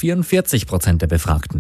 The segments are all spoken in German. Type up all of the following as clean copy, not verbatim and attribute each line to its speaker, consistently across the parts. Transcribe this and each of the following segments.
Speaker 1: 44% der Befragten.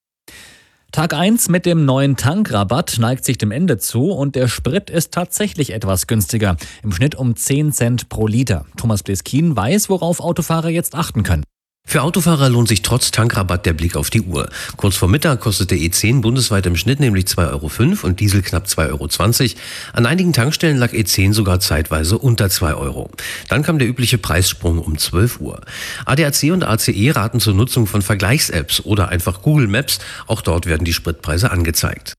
Speaker 1: Tag 1 mit dem neuen Tankrabatt neigt sich dem Ende zu und der Sprit ist tatsächlich etwas günstiger. Im Schnitt um 10 Cent pro Liter. Thomas Bleskin weiß, worauf Autofahrer jetzt achten können.
Speaker 2: Für Autofahrer lohnt sich trotz Tankrabatt der Blick auf die Uhr. Kurz vor Mittag kostete E10 bundesweit im Schnitt nämlich 2,05 € und Diesel knapp 2,20 €. An einigen Tankstellen lag E10 sogar zeitweise unter 2 €. Dann kam der übliche Preissprung um 12 Uhr. ADAC und ACE raten zur Nutzung von Vergleichs-Apps oder einfach Google Maps. Auch dort werden die Spritpreise angezeigt.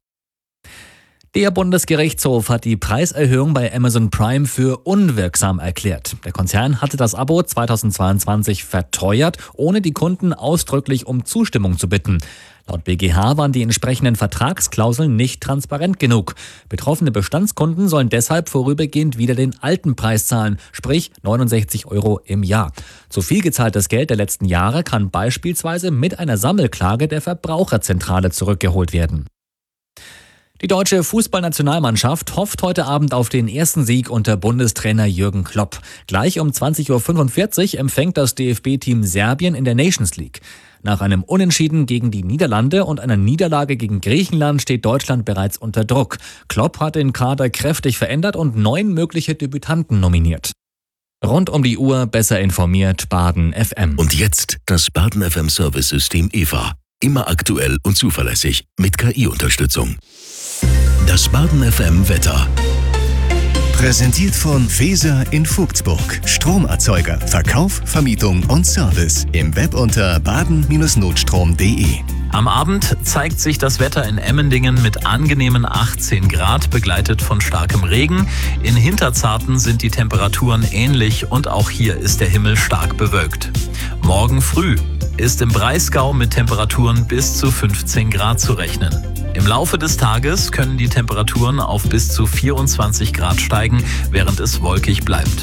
Speaker 1: Der Bundesgerichtshof hat die Preiserhöhung bei Amazon Prime für unwirksam erklärt. Der Konzern hatte das Abo 2022 verteuert, ohne die Kunden ausdrücklich um Zustimmung zu bitten. Laut BGH waren die entsprechenden Vertragsklauseln nicht transparent genug. Betroffene Bestandskunden sollen deshalb vorübergehend wieder den alten Preis zahlen, sprich 69 € im Jahr. Zu viel gezahltes Geld der letzten Jahre kann beispielsweise mit einer Sammelklage der Verbraucherzentrale zurückgeholt werden. Die deutsche Fußballnationalmannschaft hofft heute Abend auf den ersten Sieg unter Bundestrainer Jürgen Klopp. Gleich um 20:45 Uhr empfängt das DFB-Team Serbien in der Nations League. Nach einem Unentschieden gegen die Niederlande und einer Niederlage gegen Griechenland steht Deutschland bereits unter Druck. Klopp hat den Kader kräftig verändert und 9 mögliche Debütanten nominiert. Rund um die Uhr besser informiert Baden FM.
Speaker 3: Und jetzt das Baden FM Service-System EVA. Immer aktuell und zuverlässig mit KI-Unterstützung. Das Baden FM Wetter. Präsentiert von Feser in Vogtsburg. Stromerzeuger, Verkauf, Vermietung und Service. Im Web unter baden-notstrom.de.
Speaker 4: Am Abend zeigt sich das Wetter in Emmendingen mit angenehmen 18 Grad, begleitet von starkem Regen. In Hinterzarten sind die Temperaturen ähnlich und auch hier ist der Himmel stark bewölkt. Morgen früh ist im Breisgau mit Temperaturen bis zu 15 Grad zu rechnen. Im Laufe des Tages können die Temperaturen auf bis zu 24 Grad steigen, während es wolkig bleibt.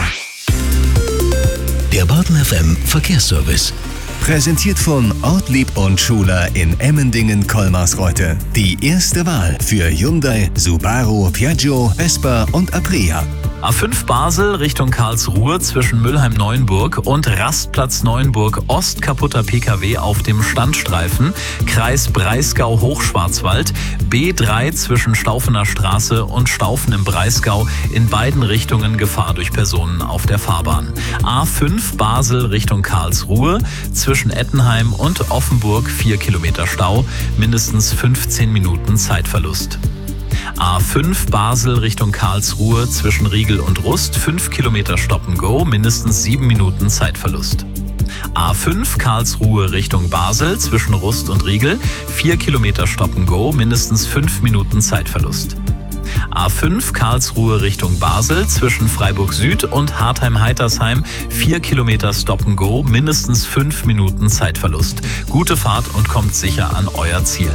Speaker 3: Der Baden FM Verkehrsservice. Präsentiert von Ortlieb und Schuler in Emmendingen-Kolmarsreuth. Die erste Wahl für Hyundai, Subaru, Piaggio, Vespa und Aprea.
Speaker 4: A5 Basel Richtung Karlsruhe zwischen Mülheim-Neuenburg und Rastplatz Neuenburg Ost kaputter PKW auf dem Standstreifen, Kreis Breisgau-Hochschwarzwald, B3 zwischen Staufener Straße und Staufen im Breisgau, in beiden Richtungen Gefahr durch Personen auf der Fahrbahn. A5 Basel Richtung Karlsruhe zwischen Ettenheim und Offenburg 4 Kilometer Stau, mindestens 15 Minuten Zeitverlust. A5 Basel Richtung Karlsruhe zwischen Riegel und Rust 5 Kilometer Stop-and-Go, mindestens 7 Minuten Zeitverlust. A5 Karlsruhe Richtung Basel zwischen Rust und Riegel 4 Kilometer Stop-and-Go, mindestens 5 Minuten Zeitverlust. A5 Karlsruhe Richtung Basel zwischen Freiburg Süd und Hartheim-Heitersheim 4 Kilometer Stop-and-Go, mindestens 5 Minuten Zeitverlust. Gute Fahrt und kommt sicher an euer Ziel.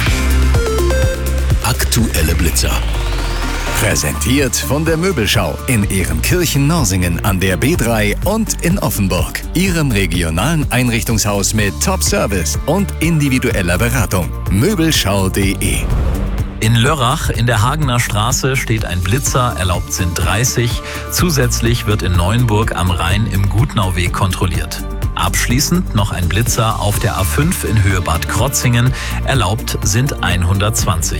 Speaker 3: Aktuelle Blitzer. Präsentiert von der Möbelschau in Ehrenkirchen-Norsingen an der B3 und in Offenburg. Ihrem regionalen Einrichtungshaus mit Top-Service und individueller Beratung. Möbelschau.de.
Speaker 4: In Lörrach in der Hagener Straße steht ein Blitzer, erlaubt sind 30. Zusätzlich wird in Neuenburg am Rhein im Gutnauweg kontrolliert. Abschließend noch ein Blitzer auf der A5 in Höhe Bad Krotzingen, erlaubt sind 120.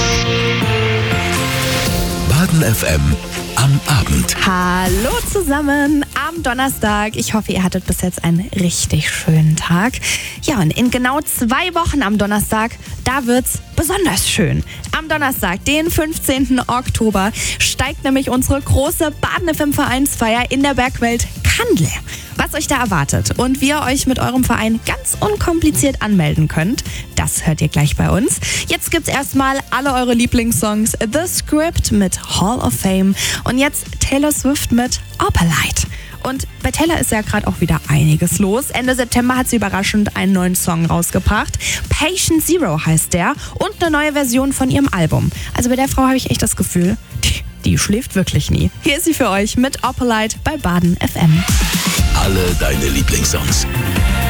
Speaker 3: Baden FM am Abend.
Speaker 5: Hallo zusammen am Donnerstag. Ich hoffe, ihr hattet bis jetzt einen richtig schönen Tag. Ja, und in genau 2 Wochen am Donnerstag, da wird's besonders schön. Am Donnerstag, den 15. Oktober, steigt nämlich unsere große Baden FM Vereinsfeier in der Bergwelt Kandel. Was euch da erwartet und wie ihr euch mit eurem Verein ganz unkompliziert anmelden könnt, das hört ihr gleich bei uns. Jetzt gibt's erstmal alle eure Lieblingssongs. The Script mit Hall of Fame und jetzt Taylor Swift mit Opalite. Und bei Taylor ist ja gerade auch wieder einiges los. Ende September hat sie überraschend einen neuen Song rausgebracht. Patient Zero heißt der und eine neue Version von ihrem Album. Also bei der Frau habe ich echt das Gefühl, die schläft wirklich nie. Hier ist sie für euch mit Opalite bei Baden FM.
Speaker 3: Alle deine Lieblingssongs.